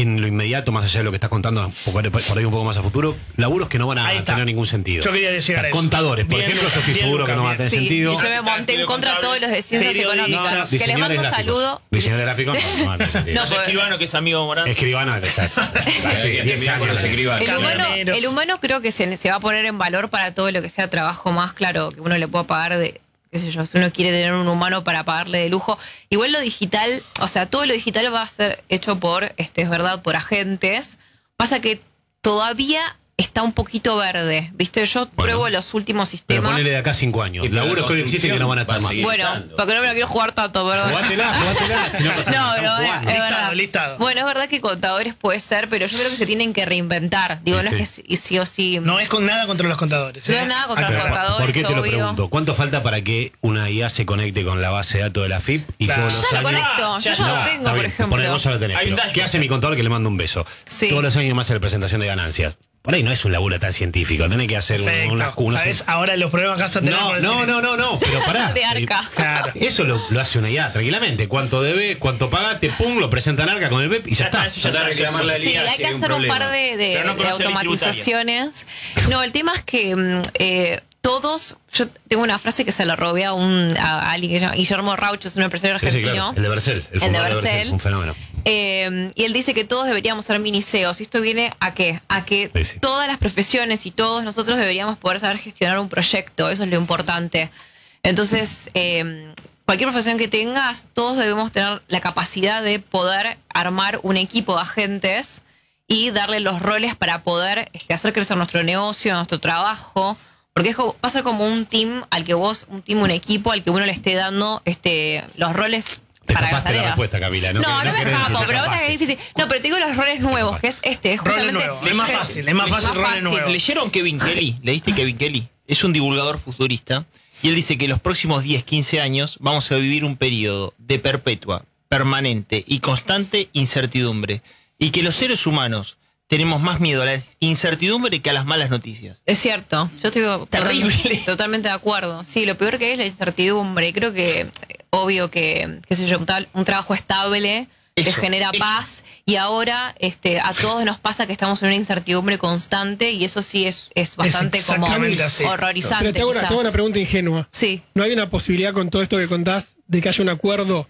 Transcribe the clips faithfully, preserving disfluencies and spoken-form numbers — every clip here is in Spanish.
en lo inmediato, más allá de lo que estás contando, por, por ahí un poco más a futuro, laburos que no van a tener ningún sentido. Yo quería decir eso. Contadores, por Bien, ejemplo, yo estoy seguro Luca, que no va a tener sí, sentido. Y yo me monté en contra de todos los de ciencias económicas. No, que les mando un saludo. Diseñadores gráficos no, no va a tener sentido. No, escribano, que es amigo Morán. Escribano, hace diez años escribano. El humano, el humano creo que se, se va a poner en valor para todo lo que sea trabajo más claro que uno le pueda pagar de, qué sé yo, si uno quiere tener un humano para pagarle de lujo. Igual lo digital, o sea, todo lo digital va a ser hecho por, este, es verdad, por agentes. Pasa que todavía está un poquito verde, ¿viste? Yo bueno, pruebo los últimos sistemas. Pero ponele de acá cinco años. Laburos que hoy existen que no van a estar más. Bueno, porque no me lo quiero jugar tanto, ¿verdad? Jugátela, jugátela. Si no, pasa no, nada, pero es, es listado, verdad. listado. Bueno, es verdad que contadores puede ser, pero yo creo que se tienen que reinventar. Digo, sí, no sí. es que sí o sí. No es con nada contra los contadores. No ¿eh? es nada contra Acá, los contadores. ¿Por qué te lo obvio. pregunto? ¿Cuánto falta para que una I A se conecte con la base de datos de la F I P? Y Claro. todos los Ya lo años... conecto, yo ya ya no, lo tengo, Está por bien, ejemplo. ponele, vos ya lo tenés. Hay un pero dashboard. ¿qué hace mi contador que le mando un beso? Sí. Todos los años me hace la presentación de ganancias. Por ahí no es un laburo tan científico. Tenés que hacer un- Perfecto. unas unas- ¿Sabes? Ahora los problemas que vas a tener No, por decir no, eso. no, no, no, pero pará. De Arca. Claro. Eso lo, lo hace una I A tranquilamente. Cuánto debe, cuánto pagaste, pum, lo presenta en Arca con el B E P y ya, Ya está. está, ya está, reclamar la Sí, liga hay si que hay un hacer un problema. par de, de- Pero no de conoce la automatizaciones. No, el tema es que mm, eh, todos, yo tengo una frase que se la robé a, un, a alguien que se llama Guillermo Raucho, es un empresario Sí, sí, argentino. claro. El de Bercel. El, El de fundador Bercel. Un fenómeno. Eh, y él dice que todos deberíamos ser mini C E Os. Y esto viene a qué? A que Sí, sí. todas las profesiones y todos nosotros deberíamos poder saber gestionar un proyecto. Eso es lo importante. Entonces, eh, cualquier profesión que tengas, todos debemos tener la capacidad de poder armar un equipo de agentes y darle los roles para poder este, hacer crecer nuestro negocio, nuestro trabajo. Porque es como, va a ser como un team al que vos, un team, un equipo al que uno le esté dando este, los roles Te para las escapaste la tareas. respuesta, Camila. No, No, no, no me querés escapo, decir, te pero pasa que es escapaste. difícil. No, pero te digo los roles nuevos, que es este, es Roles justamente... nuevos. Es más fácil, es más fácil Más roles fácil. nuevos. ¿Leyeron Kevin Kelly? ¿Leíste Kevin Kelly? Es un divulgador futurista y él dice que los próximos diez, quince años vamos a vivir un periodo de perpetua, permanente y constante incertidumbre y que los seres humanos tenemos más miedo a la incertidumbre que a las malas noticias. Es cierto, yo estoy Terrible. totalmente, totalmente de acuerdo. Sí, lo peor que es la incertidumbre. Creo que, eh, obvio que, qué sé yo, un, tal- un trabajo estable te Eso, genera eso. paz y ahora este, a todos nos pasa que estamos en una incertidumbre constante y eso sí es, es bastante como exactamente así. horrorizante. Pero te hago, una, te hago una quizás. pregunta ingenua. Sí. ¿No hay una posibilidad con todo esto que contás de que haya un acuerdo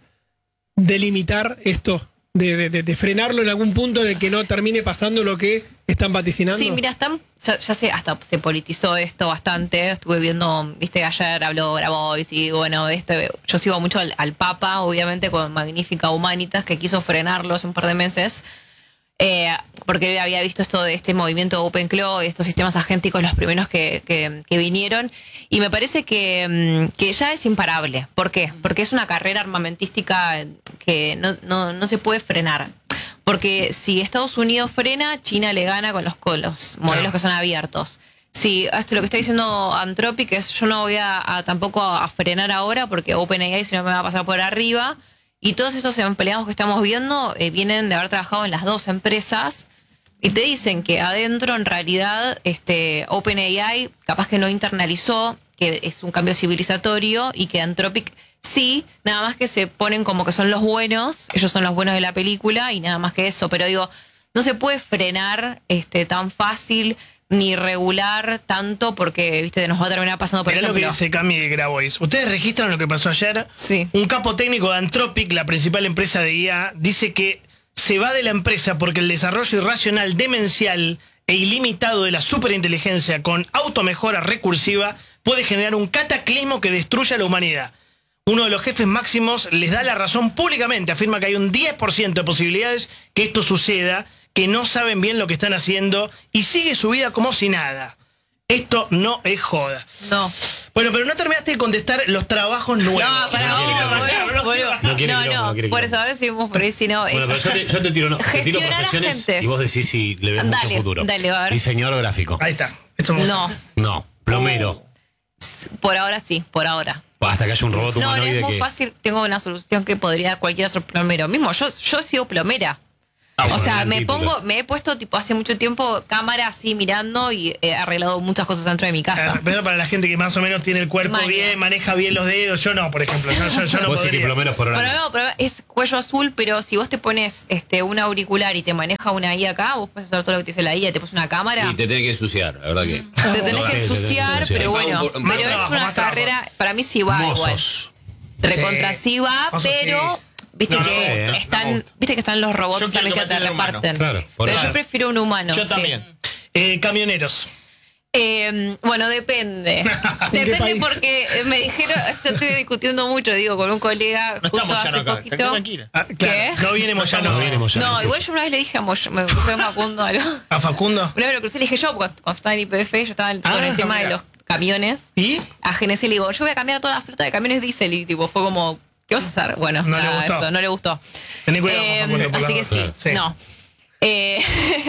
de limitar esto? De, de, de- de frenarlo en algún punto en el que no termine pasando lo que están vaticinando. Sí, mira, están, ya, ya se, hasta se politizó esto bastante. Estuve viendo, viste, ayer habló Grabois y bueno, este, yo sigo mucho al, al Papa, obviamente, con Magnífica Humanitas, que quiso frenarlo hace un par de meses. Eh, porque él había visto esto de este movimiento OpenClaw y estos sistemas agénticos, los primeros que, que, que vinieron, y me parece que, mm, que ya es imparable. ¿Por qué? Porque es una carrera armamentística que no, no, no se puede frenar. Porque si Estados Unidos frena, China le gana con los, con los modelos que son abiertos. Sí, esto lo que está diciendo Anthropic es yo no voy a, a tampoco a frenar ahora porque OpenAI si no me va a pasar por arriba. Y todos estos empleados que estamos viendo eh, vienen de haber trabajado en las dos empresas y te dicen que adentro en realidad este OpenAI capaz que no internalizó que es un cambio civilizatorio y que Anthropic sí, nada más que se ponen como que son los buenos, ellos son los buenos de la película y nada más que eso, pero digo, no se puede frenar este tan fácil ni regular tanto porque, viste, nos va a terminar pasando por Mirá lo que ejemplo. dice Cami de Grabois. ¿Ustedes registran lo que pasó ayer? Sí. Un capo técnico de Anthropic, la principal empresa de I A, dice que se va de la empresa porque el desarrollo irracional, demencial e ilimitado de la superinteligencia con automejora recursiva puede generar un cataclismo que destruya a la humanidad. Uno de los jefes máximos les da la razón públicamente, afirma que hay un diez por ciento de posibilidades que esto suceda, que no saben bien lo que están haciendo y sigue su vida como si nada. Esto no es joda. No. Bueno, pero no terminaste de contestar los trabajos nuevos. No, para No quiere vos, quilombo. boludo, boludo. No quiere No, quilombo, no, no quiere por quilombo. eso a ver si vamos por ahí, si no. Bueno, es- pero yo te, yo te tiro, no, te tiro Gestionar profesiones agentes. y vos decís si le ves Dale, mucho futuro. dale, a ver. Diseñador gráfico. Ahí está. Esto me gusta. No, No. Plomero. por ahora sí, por ahora. Hasta que haya un robot No, no humanoide es muy que... fácil. Tengo una solución que podría cualquiera ser plomero. Mismo, yo, yo he sido plomera. Ah, O Eso sea, es un me título. pongo, me he puesto tipo hace mucho tiempo cámara así mirando y he arreglado muchas cosas dentro de mi casa. Eh, Pero para la gente que más o menos tiene el cuerpo Maña. bien, maneja bien los dedos, yo no, por ejemplo. Yo, yo, yo no Vos sí que podría. por lo menos por Pero ahora. no, pero es cuello azul, pero si vos te pones este un auricular y te maneja una I A acá, vos puedes hacer todo lo que te dice la I A, te pones una cámara. Y te tenés que ensuciar, la verdad que. Te tenés que Sí, sí, ensuciar, sí, sí. pero Más bueno, trabajo, más pero es trabajo, una más trabajo. carrera, para mí sí va igual. Mozos. Recontra Sí. sí va, Mozos pero viste No, no que me gusta, no me están, gusta. viste que están los robots Yo quiero también que que te me atienda un humano. reparten. Claro, por pero eso. yo prefiero un humano. Yo sí. también. Eh, camioneros. Eh, bueno, depende. Depende país? porque me dijeron, yo estuve discutiendo mucho, digo, con un colega No justo estamos hace ya acá. poquito. Tranquila. Ah, claro, ¿Qué? no viene Moyano. No viene Moyano. No, igual yo una vez le dije a Moy- me fue a Facundo algo. ¿A Facundo? Una vez lo crucé y le dije yo, porque cuando estaba en I P F, yo estaba en- con Ah, el tema mira. de los camiones. ¿Y? A G N C le digo, yo voy a cambiar toda la flota de camiones diésel. Y tipo, fue como, ¿qué vas a hacer? Bueno, No le nada, gustó. eso, no le gustó. Tené cuidado con Eh, Facundo, por así la que sí, duda. Sí. no. Eh,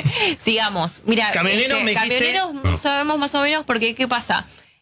sigamos. Mira, Camioneros, me dijiste. camioneros no sabemos más o menos porque, ¿qué pasa?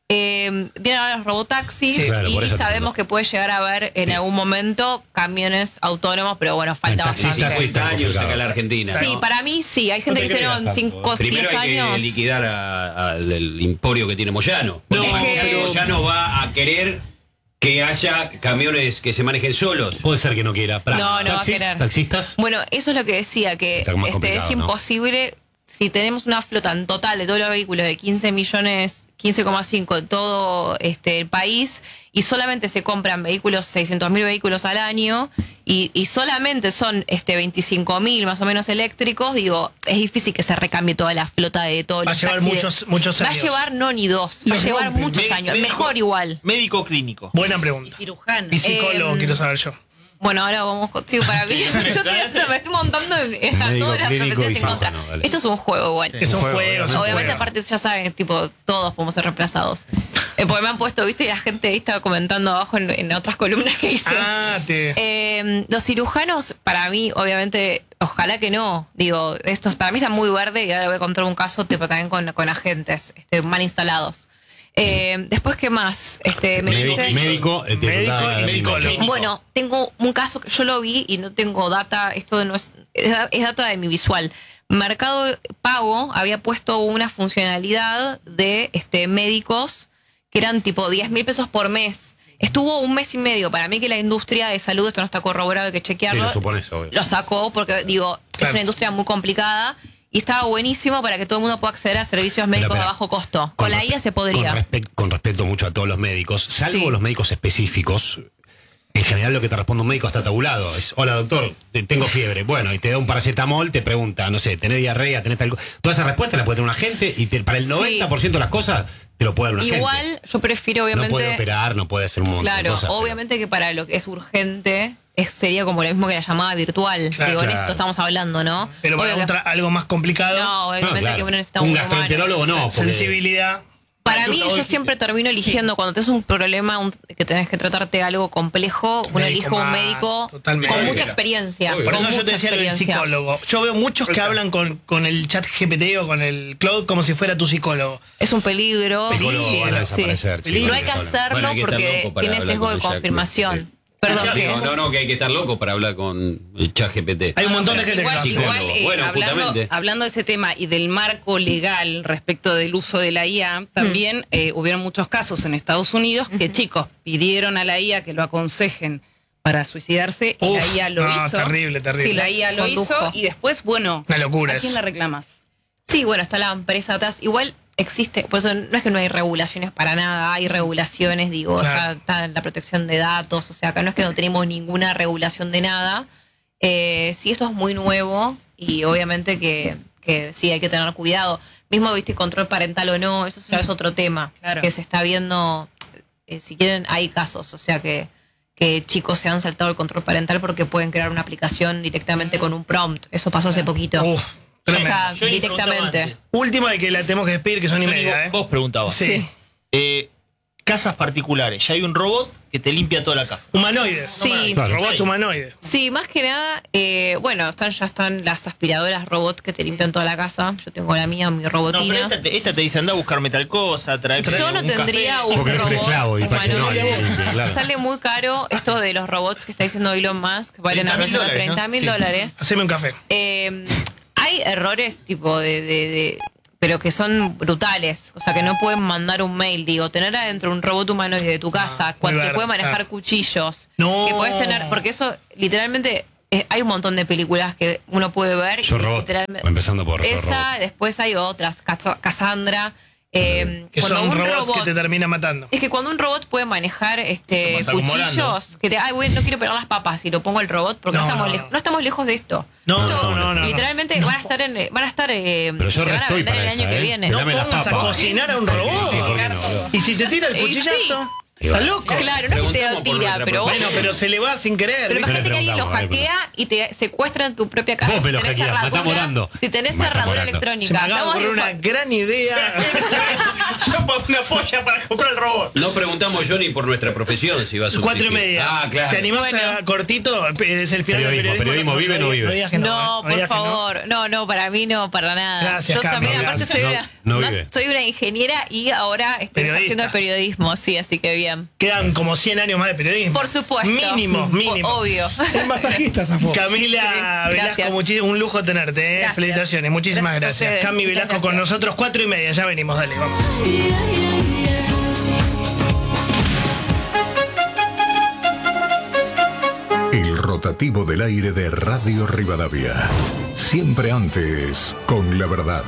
Eh, vienen ahora los robotaxis Sí, claro, y por eso te sabemos pregunto. que puede llegar a haber en algún momento camiones autónomos, pero bueno, falta En taxis, bastante. taxis. cincuenta años acá en la Argentina. Sí, ¿no? para mí sí. Hay gente No que te dice, no, creas en tanto. cinco, Primero diez hay que años. liquidar a- a- al el emporio que tiene Moyano. No, Porque es que- pero Moyano va a querer que haya camiones que se manejen solos. Puede ser que no quiera. Pará, No, no va a taxis, querer. Taxistas. Bueno, eso es lo que decía, que Está más este, complicado, es ¿no? imposible, si tenemos una flota en total de todos los vehículos de quince millones, quince coma cinco en todo este, el país, y solamente se compran vehículos, seiscientos mil vehículos al año, y, y solamente son este veinticinco mil más o menos eléctricos, digo, es difícil que se recambie toda la flota de todos Va a los llevar taxis de- muchos- muchos Va a años. llevar no ni dos, va a Los llevar rompen. muchos Me- años, médico- mejor igual. Médico clínico. Buena pregunta. Cirujano. Y psicólogo, Eh, quiero saber yo. Bueno, ahora vamos con. Sí, para mí. Yo estoy haciendo, me estoy montando en, en a Médico todas las clínico profesiones y en contra. cirujano, dale. Esto es un juego igual. Es un juego, juego. es un Obviamente, juego. aparte, ya saben, tipo, todos podemos ser reemplazados. Eh, porque me han puesto, viste, la gente ahí estaba comentando abajo en, en otras columnas que hice. Ah, te. Eh, los cirujanos, para mí, obviamente, ojalá que no. Digo, estos para mí están muy verde y ahora voy a contar un caso tipo también con, con agentes este, mal instalados. Eh, después, ¿qué más? Este, me Médico, dijiste- médico, eh, te Médico contaba y la psicólogo. misma. Bueno, tengo un caso que yo lo vi y no tengo data, esto no es, es da- es data de mi visual. Mercado Pago había puesto una funcionalidad de este médicos que eran tipo diez mil pesos por mes. Estuvo un mes y medio. Para mí que la industria de salud, esto no está corroborado, hay que chequearlo. Sí, lo supones, obvio. Lo sacó porque, digo, Claro. es una industria muy complicada y estaba buenísimo para que todo el mundo pueda acceder a servicios médicos Pero, de pero, bajo costo. Con, la respe- I A se podría. Con, respect- con respeto mucho a todos los médicos, salvo Sí. los médicos específicos. En general lo que te responde un médico está tabulado. Es, hola doctor, te- tengo fiebre. Bueno, y te da un paracetamol, te pregunta, no sé, ¿tenés diarrea? ¿Tenés tal co-? Toda esa respuesta la puede tener un agente y te- para el Sí. noventa por ciento de las cosas te lo puede dar un agente. Igual yo prefiero, No obviamente. puede operar, no puede hacer un montón Claro, de cosas. pero- obviamente que para lo que es urgente es, sería como lo mismo que la llamada virtual. Claro. Digo, en Claro. esto estamos hablando, ¿no? Pero para Obvio que- otra- algo más complicado. No, obviamente No, claro. que uno necesita un un humano. gastroenterólogo no. porque- Sensibilidad. Para mí, yo siempre termino eligiendo, cuando tenés un problema un- que tenés que tratarte algo complejo, uno Médico elige un más, médico totalmente. con mucha Obvio. experiencia. Obvio. Por con eso yo mucha te decía lo del experiencia. psicólogo. Yo veo muchos que hablan con, con el chat G P T o con el cloud como si fuera tu psicólogo. Es un peligro. Psicólogos Sí, van a sí. desaparecer, chicos, No hay que hablan. hacerlo Bueno, hay que estar porque loco para tiene hablar sesgo con de el chat confirmación. G P T. Perdón, Digo, ¿qué? no, no, que hay que estar loco para hablar con el chat G P T. Hay un montón de gente que Igual, lo hace. Psicólogo. igual, eh, Bueno, hablando, justamente. hablando de ese tema y del marco legal respecto del uso de la I A, también eh, hubieron muchos casos en Estados Unidos que chicos pidieron a la I A que lo aconsejen para suicidarse y Uf, la I A lo no, hizo. terrible, terrible. Sí, la I A lo Condujo. hizo y después, bueno, Una locura ¿a quién es. la reclamas? Sí, bueno, está la empresa atrás. Igual existe, por eso no es que no hay regulaciones para nada, hay regulaciones, digo, Claro. está, está la protección de datos, o sea, acá no es que no tenemos ninguna regulación de nada. Eh, sí, esto es muy nuevo y obviamente que, que sí hay que tener cuidado. Mismo, viste, control parental o no, eso ya es otro tema Claro. que se está viendo. Eh, si quieren, hay casos, o sea que que chicos se han saltado el control parental porque pueden crear una aplicación directamente con un prompt. Eso pasó hace poquito. Uf, o tremendo. sea, Yo ni preguntaba directamente. antes. Última de que la tenemos que despedir, que son y Yo media, digo, ¿eh? Vos preguntabas. Sí. Sí. Eh, casas particulares. Ya hay un robot que te limpia toda la casa. Humanoides. Sí. Claro. Robots humanoides. Sí, más que nada, eh, bueno, están ya están las aspiradoras robots que te limpian toda la casa. Yo tengo la mía, mi No, robotina. pero esta, te, esta te dice, anda a buscarme tal cosa, trae Yo no un tendría café. un Porque eres un robot esclavo, Dipache, no, humanoide. sí, sí, claro. Sale muy caro esto de los robots que está diciendo Elon Musk, que valen treinta mil alrededor de dólares, treinta ¿no? mil Sí. dólares. Haceme un café. Eh, hay errores tipo de, de, de- pero que son brutales, o sea que no pueden mandar un mail, digo, tener adentro un robot humanoide de tu casa, muy cuando que verdad, puede manejar claro. cuchillos, No. que puedes tener, porque eso literalmente eh, hay un montón de películas que uno puede ver. Yo y robot, literalmente- empezando por Yo, esa, Robot. después hay otras, Cas- Cassandra. eh, Que cuando son un robots robot- que te terminan matando. es que cuando un robot puede manejar este Eso pasa cuchillos, acumulando. que te, ay, güey, no quiero pegar las papas y lo pongo el robot porque no, No, estamos, no, lej- no. no estamos lejos de esto. No, Esto, no, no, no, no. literalmente van a estar en, van a estar, eh, Pero yo se van a estoy vender para el esa, año que ¿eh? viene. No Dame las pongas a papas. cocinar a un Sí, robot. ¿por qué no, boludo? Y si te tira el Y cuchillazo, sí. está loco. Claro, no es que te Preguntemos lo por tira, nuestra pero Bueno, pero se le va sin querer. Pero ¿viste? imagínate que alguien lo preguntamos, a ver, hackea y te secuestra en tu propia casa. Vos me Si lo tenés hackeás, cerradura- matá Morando. Si tenés Matá cerradura Morando. electrónica. Se me acaba de estamos ocurrir en- una gran idea. Yo pongo una polla para comprar el robot. No preguntamos, Johnny, por nuestra profesión, si va a subsistir. Cuatro y media. Ah, claro. ¿Te animás a cortito? Es el final del Periodismo, periodismo, ¿vive o no vive? digas que No, no, ¿eh? por digas que no. favor. No. no, para mí no, para nada. Gracias, Yo Cami, también, aparte, gracias. soy, No, una, no una- vive. soy una ingeniera y ahora estoy Periodista. haciendo el periodismo, sí, así que bien. Quedan como cien años más de periodismo. Por supuesto. Mínimo, mínimo. O- Obvio. El masajista zafó. Camila Sí, Velasco, gracias. muchi- un lujo tenerte, ¿eh? Gracias. Felicitaciones, muchísimas Gracias a gracias. ustedes, Cami muchas Velasco con gracias. nosotros, cuatro y media, ya venimos, dale, vamos. El rotativo del aire de Radio Rivadavia. Siempre antes, con la verdad.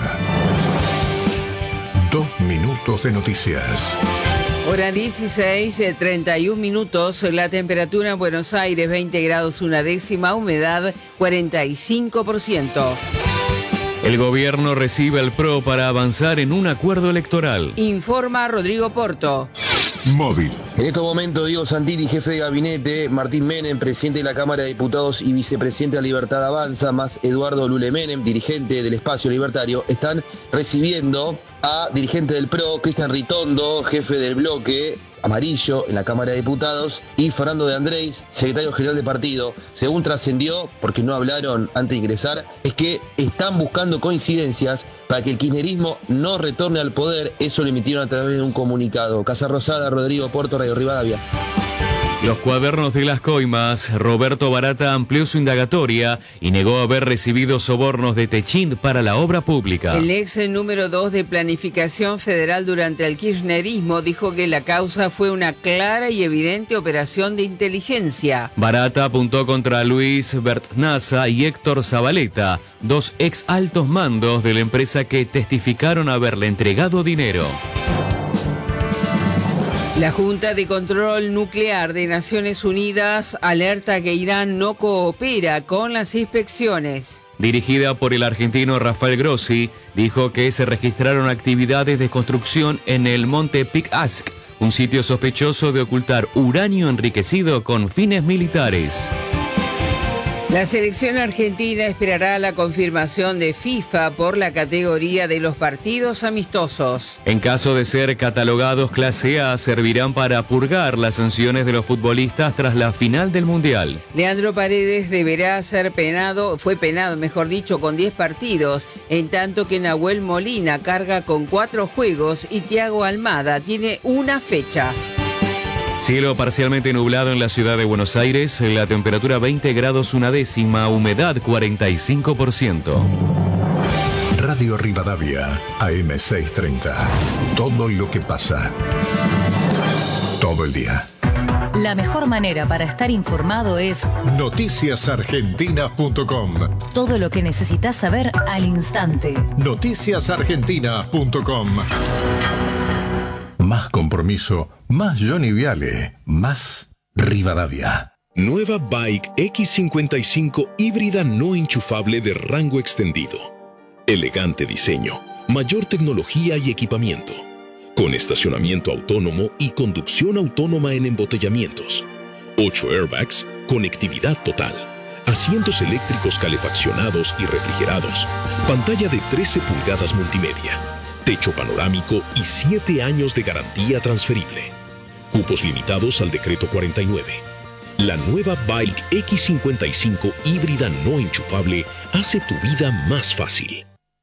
Dos minutos de noticias. Hora dieciséis, eh, treinta y un minutos, la temperatura en Buenos Aires veinte grados una décima, humedad cuarenta y cinco por ciento. El gobierno recibe al P R O para avanzar en un acuerdo electoral. Informa Rodrigo Porto. Móvil. En estos momentos, Diego Santilli, jefe de gabinete, Martín Menem, presidente de la Cámara de Diputados y vicepresidente de Libertad Avanza, más Eduardo Lule Menem, dirigente del Espacio Libertario, están recibiendo a dirigente del P R O, Cristian Ritondo, jefe del bloque Amarillo en la Cámara de Diputados, y Fernando de Andrés, secretario general de partido. Según trascendió, porque no hablaron antes de ingresar, es que están buscando coincidencias para que el kirchnerismo no retorne al poder. Eso lo emitieron a través de un comunicado. Casa Rosada, Rodrigo Porto, Radio Rivadavia. Los cuadernos de las coimas, Roberto Barata amplió su indagatoria y negó haber recibido sobornos de Techint para la obra pública. El ex número dos de Planificación Federal durante el kirchnerismo dijo que la causa fue una clara y evidente operación de inteligencia. Barata apuntó contra Luis Bertnaza y Héctor Zabaleta, dos ex altos mandos de la empresa que testificaron haberle entregado dinero. La Junta de Control Nuclear de Naciones Unidas alerta que Irán no coopera con las inspecciones. Dirigida por el argentino Rafael Grossi, dijo que se registraron actividades de construcción en el monte Pic-Ask, un sitio sospechoso de ocultar uranio enriquecido con fines militares. La selección argentina esperará la confirmación de FIFA por la categoría de los partidos amistosos. En caso de ser catalogados clase A, servirán para purgar las sanciones de los futbolistas tras la final del Mundial. Leandro Paredes deberá ser penado, fue penado, mejor dicho, con diez partidos, en tanto que Nahuel Molina carga con cuatro juegos y Thiago Almada tiene una fecha. Cielo parcialmente nublado en la ciudad de Buenos Aires, la temperatura veinte grados una décima, humedad cuarenta y cinco por ciento. Radio Rivadavia, A M seiscientos treinta. Todo lo que pasa. Todo el día. La mejor manera para estar informado es noticias argentinas punto com. todo lo que necesitas saber al instante. noticias argentinas punto com. Más compromiso, más Johnny Viale, más Rivadavia. Nueva Bike X cincuenta y cinco híbrida no enchufable de rango extendido. Elegante diseño, mayor tecnología y equipamiento. Con estacionamiento autónomo y conducción autónoma en embotellamientos. ocho airbags, conectividad total. Asientos eléctricos calefaccionados y refrigerados. Pantalla de trece pulgadas multimedia. Techo panorámico y siete años de garantía transferible. Cupos limitados al decreto cuarenta y nueve. La nueva Bike X cincuenta y cinco híbrida no enchufable hace tu vida más fácil.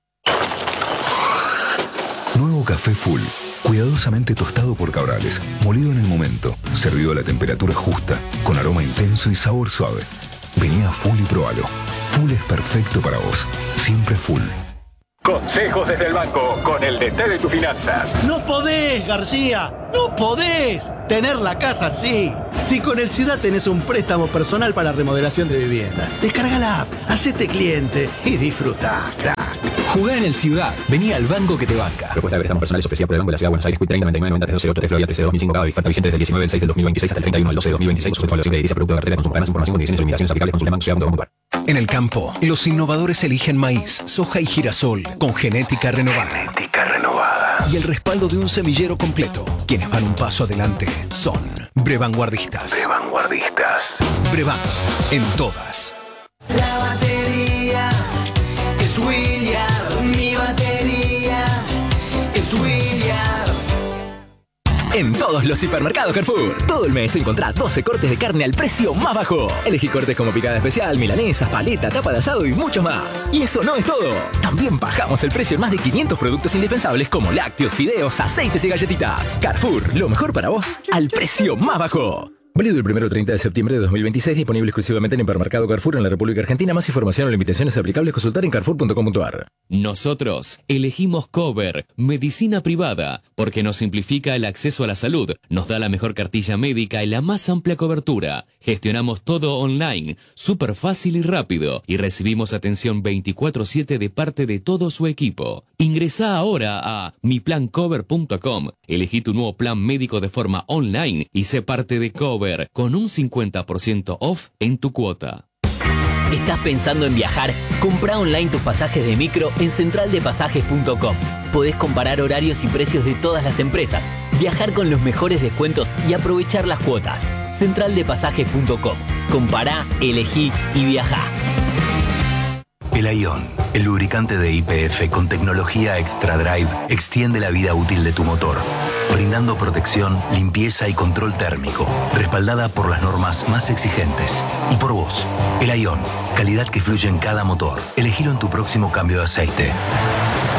Nuevo café Full. Cuidadosamente tostado por Cabrales, molido en el momento, servido a la temperatura justa, con aroma intenso y sabor suave. Vení a Full y probalo. Full es perfecto para vos. Siempre Full. Consejos desde el banco con el D T de tus finanzas. No podés, García, no podés tener la casa así. Si con el Ciudad tenés un préstamo personal para remodelación de vivienda, descarga la app, hacete cliente y disfrutá, crack. Jugá en el Ciudad. Vení al banco que te banca. Propuesta de préstamos personales ofrecida por el Banco de la Ciudad de Buenos Aires. Q treinta noventa y nueve noventa trece ocho tres Florida trece dos mil cinco Cava. Falta vigente desde el diecinueve del seis del dos mil veintiséis hasta el treinta y uno del doce del dos mil veintiséis. Sujeto a la de edilicia, producto de cartera, consumo, ganas, información, condiciones y limitaciones aplicables. Consulte banco ciudad punto com punto ar. En el campo, los innovadores eligen maíz, soja y girasol con genética renovada. Genética renovada. Y el respaldo de un semillero completo. Quienes van un paso adelante son Brevanguardistas. Brevanguardistas. Brevan, en todas. La batería es William, mi batería es William. En todos los hipermercados Carrefour, todo el mes encontrá doce cortes de carne al precio más bajo. Elegí cortes como picada especial, milanesas, paleta, tapa de asado y muchos más. Y eso no es todo. También bajamos el precio en más de quinientos productos indispensables como lácteos, fideos, aceites y galletitas. Carrefour, lo mejor para vos, al precio más bajo. Válido el primero al treinta de septiembre de dos mil veintiséis, disponible exclusivamente en Hipermercado Carrefour en la República Argentina. Más información o limitaciones aplicables consultar en carrefour punto com punto ar. Nosotros elegimos Cover, medicina privada, porque nos simplifica el acceso a la salud, nos da la mejor cartilla médica y la más amplia cobertura. Gestionamos todo online, súper fácil y rápido, y recibimos atención veinticuatro siete de parte de todo su equipo. Ingresá ahora a mi plan cover punto com, elegí tu nuevo plan médico de forma online y sé parte de Cover con un cincuenta por ciento off en tu cuota. ¿Estás pensando en viajar? Comprá online tus pasajes de micro en central de pasajes punto com. Podés comparar horarios y precios de todas las empresas, viajar con los mejores descuentos y aprovechar las cuotas. central de pasajes punto com. Compará, elegí y viajá. El Ion, el lubricante de Y P F con tecnología Extra Drive, extiende la vida útil de tu motor, brindando protección, limpieza y control térmico, respaldada por las normas más exigentes. Y por vos, el Ion, calidad que fluye en cada motor. Elegilo en tu próximo cambio de aceite.